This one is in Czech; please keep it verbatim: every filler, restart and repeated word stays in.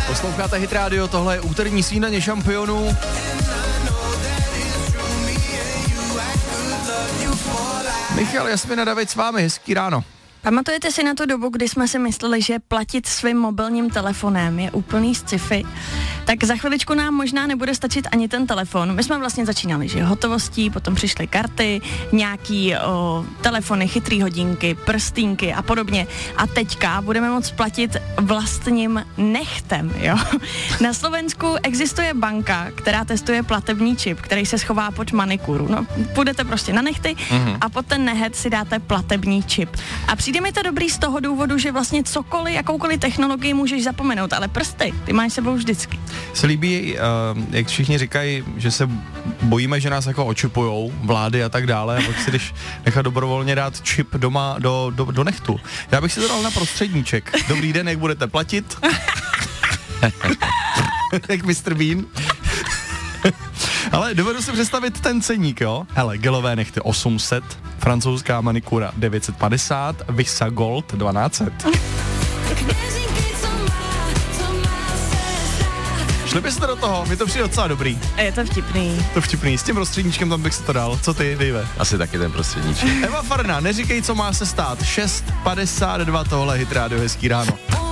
Posloucháte Hit Radio, tohle je úterní snídaně šampionů. Michal, Jasmina, David s vámi, hezký ráno. Pamatujete si na tu dobu, kdy jsme si mysleli, že platit svým mobilním telefonem je úplný sci-fi? Tak za chviličku nám možná nebude stačit ani ten telefon. My jsme vlastně začínali, že hotovostí, potom přišly karty, nějaký o, telefony, chytrý hodinky, prstínky a podobně. A teďka budeme moct platit vlastním nechtem, jo? Na Slovensku existuje banka, která testuje platební čip, který se schová pod manikuru. No, půjdete prostě na nechty mm-hmm. a pod ten nehet si dáte platební čip. A přijde mi to dobrý z toho důvodu, že vlastně cokoliv, jakoukoliv technologii můžeš zapomenout, ale prsty, ty máš sebou vždycky. Se líbí, uh, jak všichni říkají, že se bojíme, že nás jako očipujou vlády a tak dále, a pak si jdeš nechat dobrovolně dát čip doma do, do, do nechtu. Já bych si to dal na prostředníček. Dobrý den, jak budete platit? Jak mister Bean. Ale dovedu si představit ten ceník, jo? Hele, gelové nechty osm set, francouzská manikura devět set padesát, Visa Gold dvanáct set. Šli byste do toho, mi to přijde docela dobrý. Je to vtipný. To vtipný, s tím prostředníčkem tam bych se to dal. Co ty, Dave? Asi taky ten prostředníček. Eva Farna, neříkej, co má se stát. šest padesát dva, tohle Hit Radio, hezký ráno.